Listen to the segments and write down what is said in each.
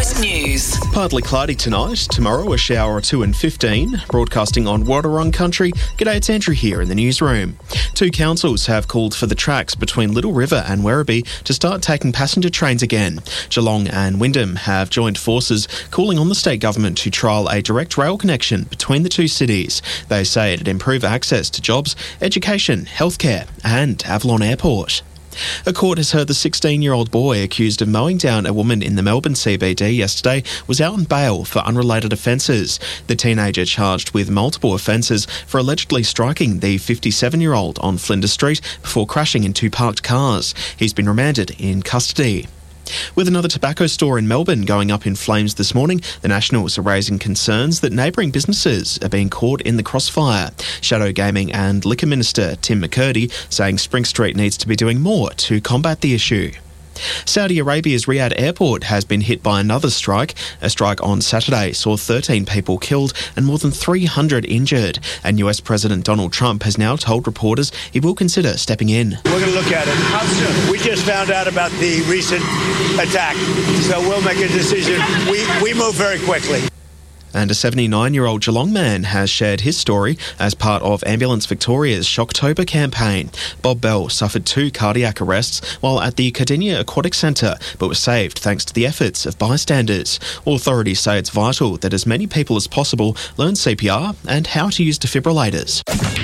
latest news. Partly cloudy tonight. Tomorrow, a shower or two and 15. Broadcasting on Wadawurrung Country. G'day, it's Andrew here in the newsroom. 2 councils have called for the tracks between Little River and Werribee to start taking passenger trains again. Geelong and Wyndham have joined forces, calling on the state government to trial a direct rail connection between the two cities. They say it'd improve access to jobs, education, healthcare and Avalon Airport. A court has heard the 16-year-old boy accused of mowing down a woman in the Melbourne CBD yesterday was out on bail for unrelated offences. The teenager charged with multiple offences for allegedly striking the 57-year-old on Flinders Street before crashing into parked cars. He's been remanded in custody. With another tobacco store in Melbourne going up in flames this morning, the Nationals are raising concerns that neighbouring businesses are being caught in the crossfire. Shadow Gaming and Liquor Minister Tim McCurdy saying Spring Street needs to be doing more to combat the issue. Saudi Arabia's Riyadh airport has been hit by another strike. A strike on Saturday saw 13 people killed and more than 300 injured. And US President Donald Trump has now told reporters he will consider stepping in. We're going to look at it. How soon? We just found out about the recent attack, so we'll make a decision. We move very quickly. And a 79-year-old Geelong man has shared his story as part of Ambulance Victoria's Shocktober campaign. Bob Bell suffered 2 cardiac arrests while at the Cardinia Aquatic Centre, but was saved thanks to the efforts of bystanders. Authorities say it's vital that as many people as possible learn CPR and how to use defibrillators.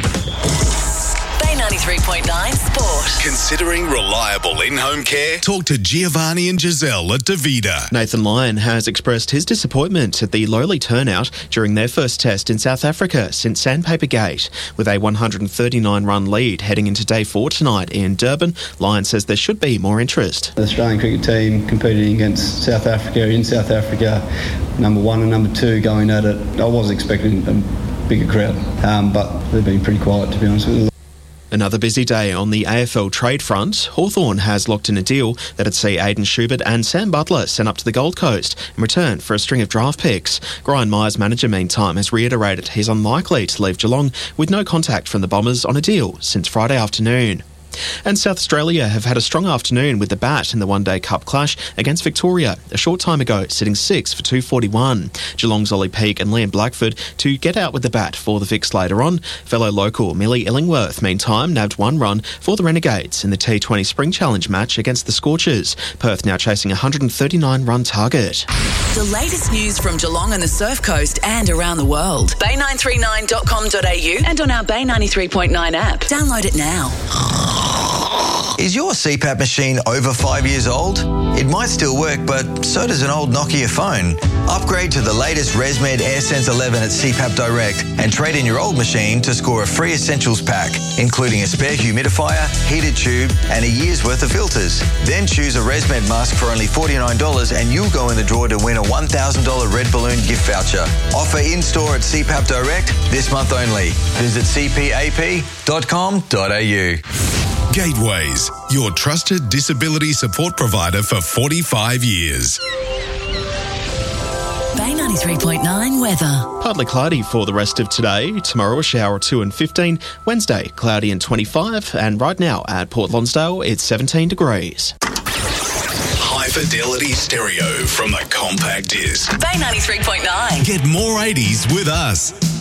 Bay 93.9 Sport. Considering reliable in-home care? Talk to Giovanni and Giselle at Davida. Nathan Lyon has expressed his disappointment at the lowly turnout during their first test in South Africa since Sandpaper Gate. With a 139-run lead heading into day 4 tonight in Durban, Lyon says there should be more interest. The Australian cricket team competing against South Africa in South Africa, number 1 and number 2 going at it. I was expecting a bigger crowd, but they've been pretty quiet, to be honest with you. Another busy day on the AFL trade front. Hawthorn has locked in a deal that'd see Aidan Schubert and Sam Butler sent up to the Gold Coast in return for a string of draft picks. Brian Myers' manager, meantime, has reiterated he's unlikely to leave Geelong with no contact from the Bombers on a deal since Friday afternoon. And South Australia have had a strong afternoon with the bat in the One Day Cup clash against Victoria a short time ago, sitting 6 for 241. Geelong's Ollie Peake and Liam Blackford to get out with the bat for the Vics later on. Fellow local Millie Illingworth, meantime, nabbed 1 run for the Renegades in the T20 Spring Challenge match against the Scorchers. Perth now chasing a 139-run target. The latest news from Geelong and the Surf Coast and around the world. Bay939.com.au and on our Bay 93.9 app. Download it now. Is your CPAP machine over 5 years old? It might still work, but so does an old Nokia phone. Upgrade to the latest ResMed AirSense 11 at CPAP Direct and trade in your old machine to score a free essentials pack, including a spare humidifier, heated tube, and a year's worth of filters. Then choose a ResMed mask for only $49 and you'll go in the draw to win a $1,000 Red Balloon gift voucher. Offer in-store at CPAP Direct this month only. Visit cpap.com.au. Gateways, your trusted disability support provider for 45 years. Bay 93.9 weather. Partly cloudy for the rest of today. Tomorrow, a shower or 2 and 15. Wednesday, cloudy and 25. And right now at Port Lonsdale, it's 17 degrees. High fidelity stereo from the compact disc. Bay 93.9. Get more 80s with us.